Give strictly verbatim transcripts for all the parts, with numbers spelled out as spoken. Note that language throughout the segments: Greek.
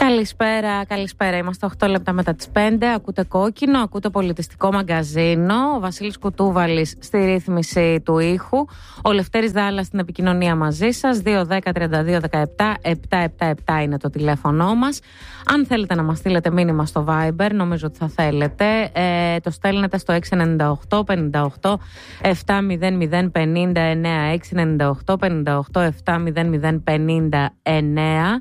Καλησπέρα, καλησπέρα. Είμαστε οκτώ λεπτά μετά τις πέντε. Ακούτε Κόκκινο, ακούτε πολιτιστικό μαγκαζίνο. Ο Βασίλης Κουτούβαλης στη ρύθμιση του ήχου. Ο Λευτέρης Δάλλας στην επικοινωνία μαζί σας. δύο δέκα τριάντα δύο δεκαεπτά επτακόσια εβδομήντα επτά είναι το τηλέφωνο μας. Αν θέλετε να μας στείλετε μήνυμα στο Viber, νομίζω ότι θα θέλετε, ε, το στέλνετε στο έξι εννιά οκτώ πενήντα οκτώ εβδομήντα μηδέν πενήντα εννέα. έξι εννιά οκτώ πενήντα οκτώ εβδομήντα μηδέν πενήντα εννέα.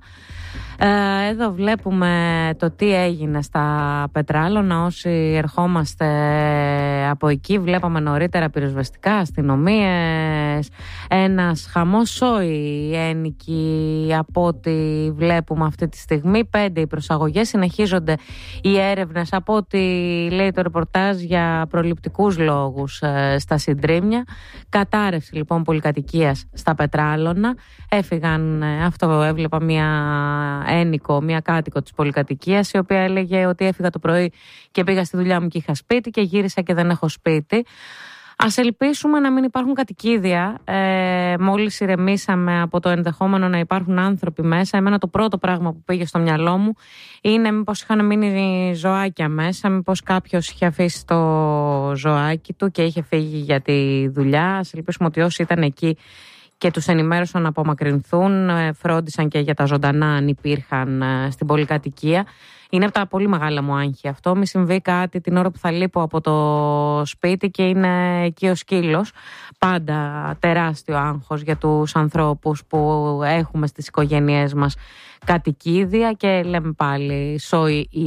Εδώ βλέπουμε το τι έγινε στα Πετράλωνα. Όσοι ερχόμαστε από εκεί, βλέπαμε νωρίτερα πυροσβεστικά, αστυνομίες, ένας χαμός σόι ένοικοι από ό,τι βλέπουμε αυτή τη στιγμή. Πέντε οι προσαγωγές, συνεχίζονται οι έρευνες από ό,τι λέει το ρεπορτάζ για προληπτικούς λόγους στα Συντρίμμια. Κατάρρευση λοιπόν πολυκατοικίας στα Πετράλωνα. Έφυγαν, αυτό έβλεπα, μια ένικο, μια κάτοικο της πολυκατοικίας, η οποία έλεγε ότι έφυγα το πρωί και πήγα στη δουλειά μου και είχα σπίτι και γύρισα και δεν έχω σπίτι. Ας ελπίσουμε να μην υπάρχουν κατοικίδια. Ε, μόλις ηρεμήσαμε από το ενδεχόμενο να υπάρχουν άνθρωποι μέσα, εμένα το πρώτο πράγμα που πήγε στο μυαλό μου είναι μήπως είχαν μείνει ζωάκια μέσα, μήπως κάποιος είχε αφήσει το ζωάκι του και είχε φύγει για τη δουλειά. Ας ελπίσουμε ότι όσοι ήταν εκεί και τους ενημέρωσαν να απομακρυνθούν, φρόντισαν και για τα ζωντανά αν υπήρχαν στην πολυκατοικία. Είναι από τα πολύ μεγάλα μου άγχη αυτό. Μη συμβεί κάτι την ώρα που θα λείπω από το σπίτι και είναι εκεί ο σκύλος. Πάντα τεράστιο άγχος για τους ανθρώπους που έχουμε στις οικογένειές μας κατοικίδια, και λέμε πάλι σόι οι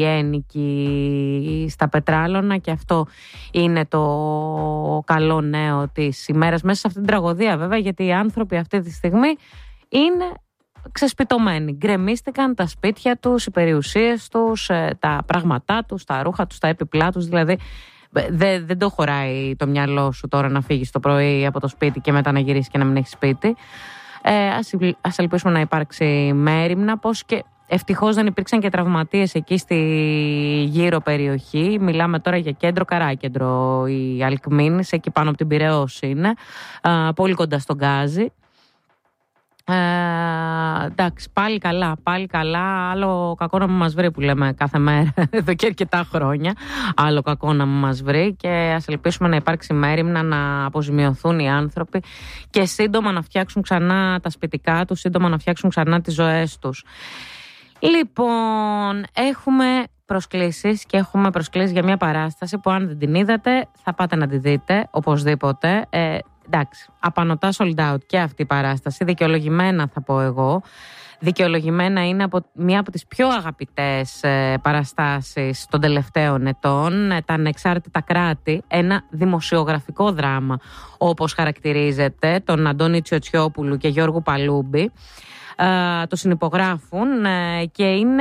ένοικοι στα Πετράλωνα, και αυτό είναι το καλό νέο της ημέρας μέσα σε αυτήν την τραγωδία, βέβαια, γιατί οι άνθρωποι αυτή τη στιγμή είναι ξεσπιτωμένοι. Γκρεμίστηκαν τα σπίτια τους, οι περιουσίες τους, τα πράγματά τους, τα ρούχα τους, τα έπιπλά τους. Δηλαδή δεν, δεν το χωράει το μυαλό σου τώρα να φύγεις το πρωί από το σπίτι και μετά να γυρίσεις και να μην έχεις σπίτι. Ε, ας, ας ελπίσουμε να υπάρξει μέριμνα, πως και ευτυχώς δεν υπήρξαν και τραυματίες εκεί στη γύρω περιοχή. Μιλάμε τώρα για κέντρο, Καράκεντρο, η Αλκμίνης, εκεί πάνω από την Πειραιώς είναι, ε, πολύ κοντά στον Γκάζι. Ε, εντάξει, πάλι καλά, πάλι καλά. Άλλο κακό να μας βρει, που λέμε κάθε μέρα εδώ και αρκετά χρόνια. Άλλο κακό να μας βρει, και ας ελπίσουμε να υπάρξει μέριμνα, να αποζημιωθούν οι άνθρωποι και σύντομα να φτιάξουν ξανά τα σπιτικά τους, σύντομα να φτιάξουν ξανά τις ζωές τους. Λοιπόν, έχουμε προσκλήσεις και έχουμε προσκλήσεις για μια παράσταση που, αν δεν την είδατε, θα πάτε να τη δείτε οπωσδήποτε. ε, Εντάξει, απανωτά sold out και αυτή η παράσταση, δικαιολογημένα θα πω εγώ. Δικαιολογημένα είναι από μία από τις πιο αγαπητές ε, παραστάσεις των τελευταίων ετών, ε, τα Ανεξάρτητα Κράτη, ένα δημοσιογραφικό δράμα, όπως χαρακτηρίζεται, των Αντώνη Τσιοτσιόπουλου και Γιώργου Παλούμπη. Uh, το συνυπογράφουν uh, και είναι,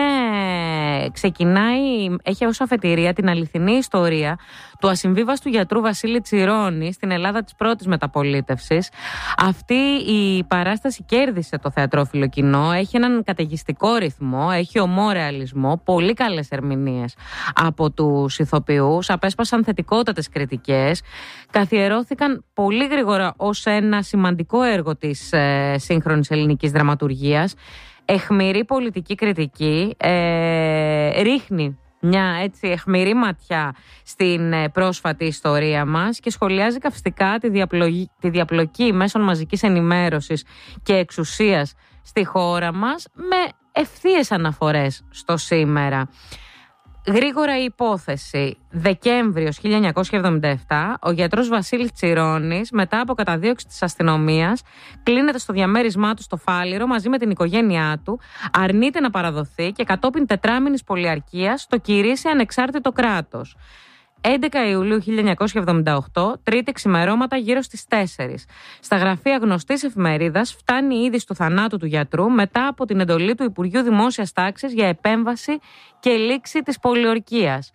ξεκινάει, έχει ως αφετηρία την αληθινή ιστορία του ασυμβίβαστου γιατρού Βασίλη Τσιρόνη στην Ελλάδα της πρώτης μεταπολίτευσης. Αυτή η παράσταση κέρδισε το θεατρόφιλο κοινό, έχει έναν καταιγιστικό ρυθμό, έχει ομό ρεαλισμό, πολύ καλές ερμηνείες από τους ηθοποιούς, απέσπασαν θετικότατες κριτικές, καθιερώθηκαν πολύ γρήγορα ως ένα σημαντικό έργο της ε, σύγχρονης ελληνικής δραματουργίας. Αιχμηρή πολιτική κριτική, ε, ρίχνει μια έτσι αιχμηρή ματιά στην ε, πρόσφατη ιστορία μας και σχολιάζει καυστικά τη, διαπλογή, τη διαπλοκή μέσων μαζικής ενημέρωσης και εξουσίας στη χώρα μας, με ευθείες αναφορές στο σήμερα. Γρήγορα η υπόθεση. Δεκέμβριος χίλια εννιακόσια εβδομήντα επτά, ο γιατρός Βασίλης Τσιρόνης, μετά από καταδίωξη της αστυνομίας, κλείνεται στο διαμέρισμά του στο Φάληρο μαζί με την οικογένειά του, αρνείται να παραδοθεί και κατόπιν τετράμηνης πολιαρκίας το κηρύσσει ανεξάρτητο κράτος. έντεκα Ιουλίου χίλια εννιακόσια εβδομήντα οκτώ, τρίτη ξημερώματα γύρω στις τέσσερις. Στα γραφεία γνωστής εφημερίδας φτάνει η είδηση του θανάτου του γιατρού μετά από την εντολή του Υπουργείου Δημόσιας Τάξης για επέμβαση και λήξη της πολιορκίας.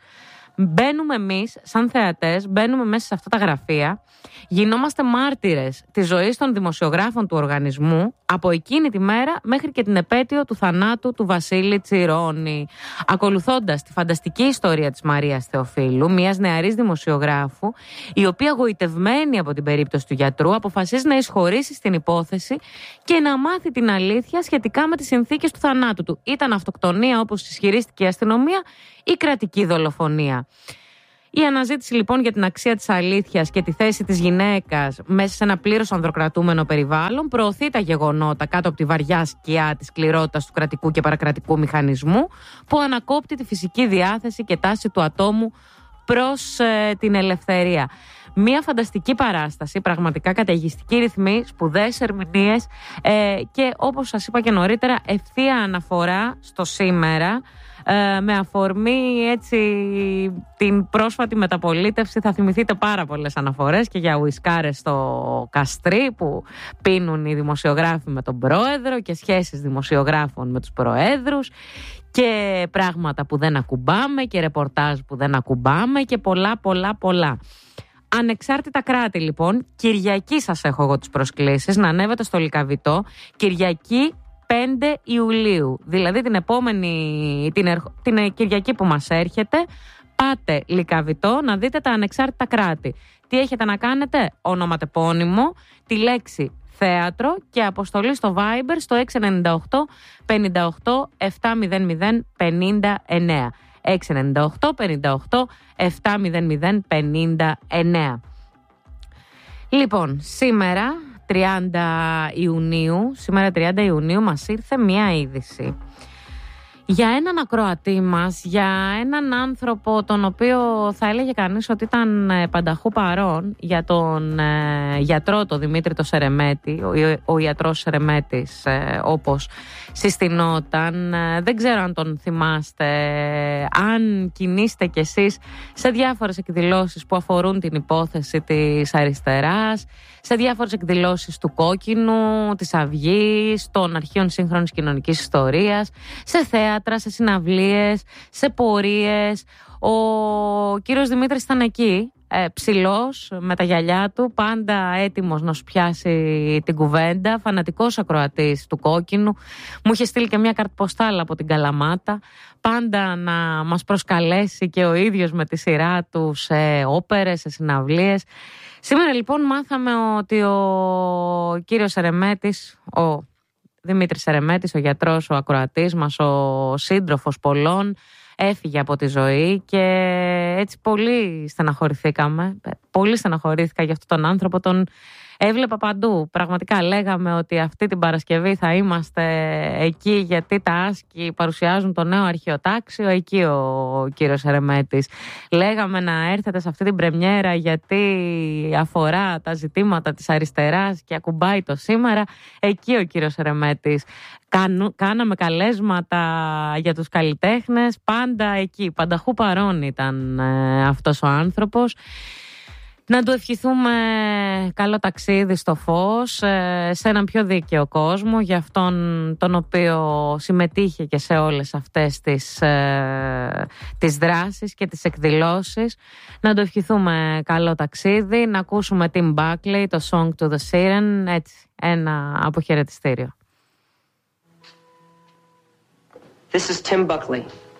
Μπαίνουμε εμείς, σαν θεατές, μπαίνουμε μέσα σε αυτά τα γραφεία, γινόμαστε μάρτυρες της ζωής των δημοσιογράφων του οργανισμού από εκείνη τη μέρα μέχρι και την επέτειο του θανάτου του Βασίλη Τσιρόνη. Ακολουθώντας τη φανταστική ιστορία της Μαρίας Θεοφίλου, μιας νεαρής δημοσιογράφου, η οποία, γοητευμένη από την περίπτωση του γιατρού, αποφασίζει να εισχωρήσει στην υπόθεση και να μάθει την αλήθεια σχετικά με τις συνθήκες του θανάτου του. Ήταν αυτοκτονία, όπως ισχυρίστηκε η αστυνομία, ή κρατική δολοφονία. Η αναζήτηση λοιπόν για την αξία της αλήθειας και τη θέση της γυναίκας μέσα σε ένα πλήρως ανδροκρατούμενο περιβάλλον προωθεί τα γεγονότα κάτω από τη βαριά σκιά της σκληρότητας του κρατικού και παρακρατικού μηχανισμού που ανακόπτει τη φυσική διάθεση και τάση του ατόμου προς ε, την ελευθερία. Μία φανταστική παράσταση, πραγματικά καταιγιστική ρυθμή, σπουδαίες ερμηνείες ε, και όπως σας είπα και νωρίτερα, ευθεία αναφορά στο σήμερα. Ε, με αφορμή έτσι την πρόσφατη μεταπολίτευση θα θυμηθείτε πάρα πολλές αναφορές και για ουισκάρες στο Καστρί που πίνουν οι δημοσιογράφοι με τον πρόεδρο και σχέσεις δημοσιογράφων με τους προέδρους και πράγματα που δεν ακουμπάμε και ρεπορτάζ που δεν ακουμπάμε και πολλά πολλά πολλά. Ανεξάρτητα κράτη λοιπόν, Κυριακή σας έχω εγώ τις προσκλήσεις να ανέβετε στο Λυκαβητό, Κυριακή πέντε Ιουλίου, δηλαδή την επόμενη, την, ερχο, την Κυριακή που μας έρχεται, πάτε Λυκαβητό να δείτε τα ανεξάρτητα κράτη. Τι έχετε να κάνετε? Ονοματεπώνυμο, τη λέξη θέατρο και αποστολή στο Viber στο έξι εννιά οκτώ πενήντα οκτώ εβδομήντα μηδέν πενήντα εννέα. έξι εννιά οκτώ πενήντα οκτώ εβδομήντα μηδέν πενήντα εννέα. Λοιπόν, σήμερα τριάντα Ιουνίου, σήμερα τριάντα Ιουνίου μας ήρθε μία είδηση για έναν ακροατή μας, για έναν άνθρωπο τον οποίο θα έλεγε κανείς ότι ήταν πανταχού παρόν, για τον ε, γιατρό τον Δημήτρη το Σερεμέτη, ο, ο ιατρός Σερεμέτης ε, όπως συστηνόταν. Ε, δεν ξέρω αν τον θυμάστε, αν κινείστε κι εσείς σε διάφορες εκδηλώσεις που αφορούν την υπόθεση της αριστεράς, σε διάφορες εκδηλώσεις του Κόκκινου, της Αυγής, των αρχείων σύγχρονης κοινωνικής ιστορίας, σε θέατρα, σε συναυλίες, σε πορείες. Ο κύριος Δημήτρης ήταν εκεί, ε, ψηλός, με τα γυαλιά του, πάντα έτοιμος να σου πιάσει την κουβέντα, φανατικός ακροατής του Κόκκινου. Μου είχε στείλει και μια καρτποστάλα από την Καλαμάτα, πάντα να μας προσκαλέσει και ο ίδιος με τη σειρά του σε όπερες, σε συναυλίες. Σήμερα λοιπόν μάθαμε ότι ο κύριος Σερεμέτης, ο Δημήτρης Σερεμέτης, ο γιατρός, ο ακροατής μας, ο σύντροφος πολλών, έφυγε από τη ζωή και έτσι πολύ στεναχωρηθήκαμε. Πολύ στεναχωρήθηκα για αυτόν τον άνθρωπο, τον έβλεπα παντού. Πραγματικά λέγαμε ότι αυτή την Παρασκευή θα είμαστε εκεί γιατί τα άσκη παρουσιάζουν το νέο αρχαιοτάξιο, εκεί ο κύριος Σερεμέτης. Λέγαμε να έρθετε σε αυτή την πρεμιέρα γιατί αφορά τα ζητήματα της αριστεράς και ακουμπάει το σήμερα, εκεί ο κύριος Σερεμέτης. Κάναμε καλέσματα για τους καλλιτέχνες, πάντα εκεί, πανταχού παρόν ήταν ε, αυτός ο άνθρωπος. Να του ευχηθούμε καλό ταξίδι στο φως, σε έναν πιο δίκαιο κόσμο, για αυτόν τον οποίο συμμετείχε και σε όλες αυτές τις, ε, τις δράσεις και τις εκδηλώσεις. Να του ευχηθούμε καλό ταξίδι, να ακούσουμε Tim Buckley, το Song to the Siren, έτσι, ένα αποχαιρετιστήριο. This is Tim Buckley.